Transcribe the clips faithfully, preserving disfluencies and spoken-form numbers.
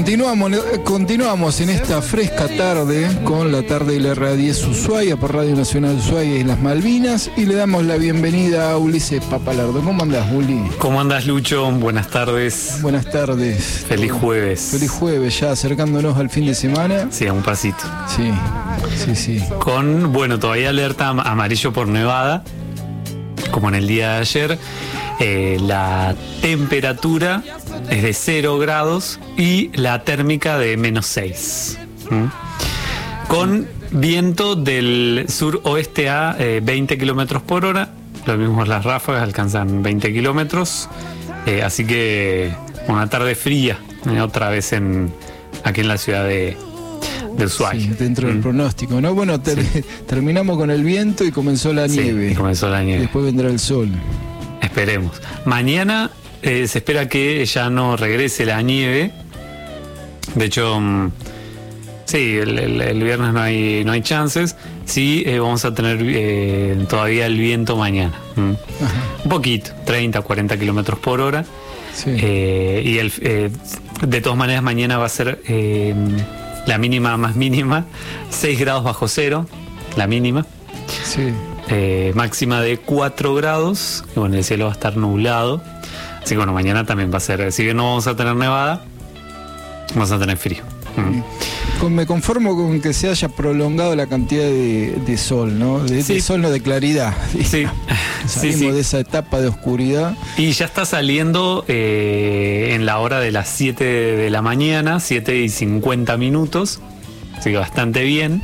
Continuamos, continuamos en esta fresca tarde con la tarde de la R A diez Ushuaia por Radio Nacional Ushuaia y las Malvinas, y le damos la bienvenida a Ulises Papalardo. ¿Cómo andás, Uli? ¿Cómo andás, Lucho? Buenas tardes. Buenas tardes. Feliz jueves. Feliz jueves, ya acercándonos al fin de semana. Sí, a un pasito. Sí, sí, sí. Con, bueno, todavía alerta amarillo por nevada, como en el día de ayer. Eh, la temperatura es de cero grados y la térmica de menos seis. ¿Mm? Con viento del suroeste a eh, veinte kilómetros por hora. Lo mismo las ráfagas alcanzan veinte kilómetros. Eh, así que una tarde fría, eh, otra vez en aquí en la ciudad de, de Ushuaia. Sí, dentro del mm. pronóstico, ¿no? Bueno, ter sí. terminamos con el viento y comenzó la nieve. Sí, comenzó la nieve. Después vendrá el sol. Esperemos. Mañana eh, se espera que ya no regrese la nieve. De hecho, mmm, sí, el, el, el viernes no hay no hay chances. Sí, eh, vamos a tener eh, todavía el viento mañana. ¿Mm? Un poquito, treinta, cuarenta kilómetros por hora. Sí. Eh, y el, eh, de todas maneras, mañana va a ser eh, la mínima más mínima, seis grados bajo cero, la mínima. Sí. Eh, máxima de cuatro grados, y bueno, el cielo va a estar nublado, así que bueno, mañana también va a ser, si bien no vamos a tener nevada, vamos a tener frío. Mm. Me conformo con que se haya prolongado la cantidad de, de sol, ¿no? De, sí. de sol, no de claridad. Sí. Salimos sí, sí. de esa etapa de oscuridad. Y ya está saliendo eh, en la hora de las siete de la mañana, siete y cincuenta minutos, así que bastante bien.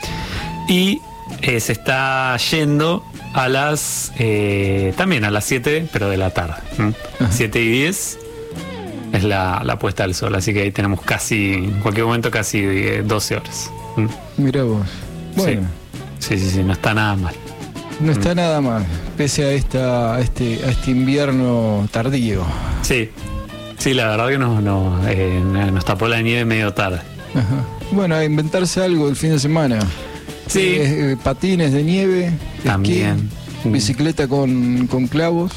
Y Eh, se está yendo a las eh, también a las siete, pero de la tarde. ¿Mm? siete y diez es la, la puesta del sol, así que ahí tenemos casi, en cualquier momento, casi eh, doce horas. ¿Mm? Mirá vos. Bueno. Sí, sí, sí, sí, no está nada mal. No está mm. nada mal, pese a esta a este, a este invierno tardío. Sí, sí, la verdad que nos, nos, eh, nos tapó la nieve medio tarde. Ajá. Bueno, a inventarse algo el fin de semana. Sí. Eh, patines de nieve, también. Esquí, bicicleta con, con clavos.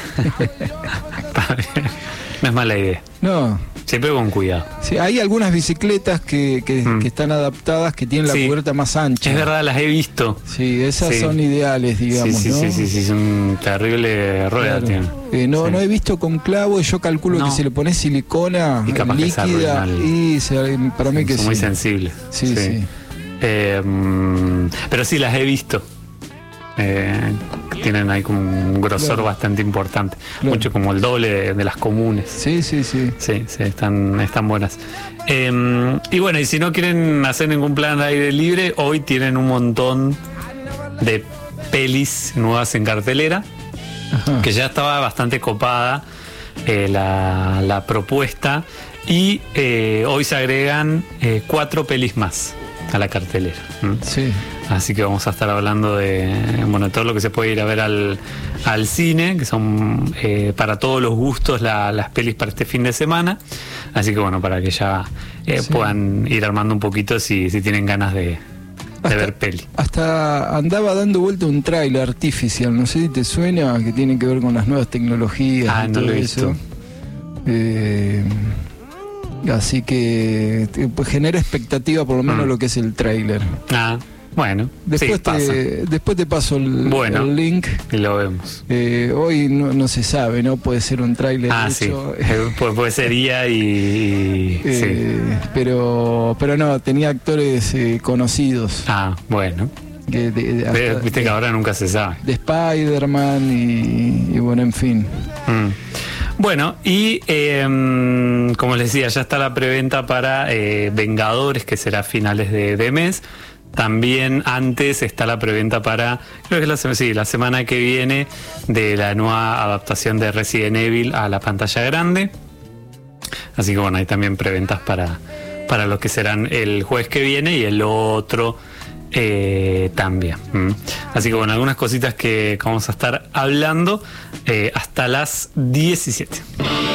No es mala idea. No. Siempre con cuidado. Sí, hay algunas bicicletas que, que, mm. que están adaptadas, que tienen la sí. cubierta más ancha. Es verdad, las he visto. Sí, esas sí. son ideales, digamos. Sí, sí, ¿no? sí, sí, sí, son terrible rueda. Claro. Eh, no, sí. no he visto con clavo, y yo calculo no. que si le pones silicona y líquida, y se, para mí sí, que son sí. muy sensibles. Sí, sí. sí. Eh, pero sí, las he visto. Eh, tienen ahí como un grosor claro. bastante importante, claro. mucho como el doble de, de las comunes. Sí, sí, sí. Sí, sí, están, están buenas. Eh, y bueno, y si no quieren hacer ningún plan de aire libre, hoy tienen un montón de pelis nuevas en cartelera. Ajá. Que ya estaba bastante copada eh, la, la propuesta, y eh, hoy se agregan eh, cuatro pelis más a la cartelera. ¿Mm? Sí. Así que vamos a estar hablando de bueno, todo lo que se puede ir a ver al, al cine, que son eh, para todos los gustos la, las pelis para este fin de semana. Así que bueno, para que ya eh, sí. puedan ir armando un poquito si, si tienen ganas de, de hasta, ver peli. Hasta andaba dando vuelta un tráiler artificial, no sé si te suena, que tiene que ver con las nuevas tecnologías. Ah, y no todo lo he visto. Eso. Eh, así que pues, genera expectativa por lo menos mm. lo que es el tráiler. Ah, bueno. Después, sí, te, después te paso el, bueno, el link. Y lo vemos. Eh, hoy no, no se sabe, ¿no? Puede ser un tráiler. Ah, hecho, sí. Pu puede ser I A y... y eh, sí. pero, pero no, tenía actores eh, conocidos. Ah, bueno. Que de, de, hasta, Viste que de, ahora nunca se sabe. De Spider-Man y, y bueno, en fin. Mm. Bueno, y eh, como les decía, ya está la preventa para eh, Vengadores, que será a finales de, de mes. También antes está la preventa para, creo que es la, sí, la semana que viene, de la nueva adaptación de Resident Evil a la pantalla grande. Así que bueno, hay también preventas para, para lo que serán el jueves que viene y el otro eh, también. ¿Mm? Así que bueno, algunas cositas que vamos a estar hablando eh, hasta las diecisiete.